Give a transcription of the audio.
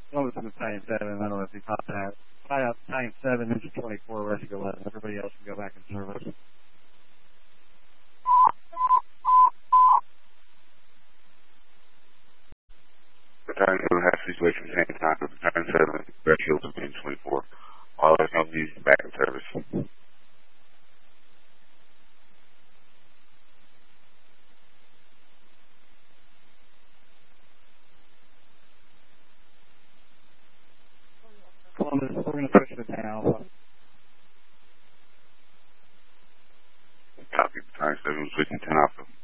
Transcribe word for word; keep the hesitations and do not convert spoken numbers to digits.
Columbus is Battalion seven. I don't know if you caught that. Fly out Battalion seven, Ninja twenty-four, Rescue eleven. Everybody else can go back in service. Battalion seven has situation same time. Battalion seven, Rescue eleven, twenty-four. All our companies back in service. Columbus, we're going to push it down. Copy, Battalion seven, switching ten Alpha.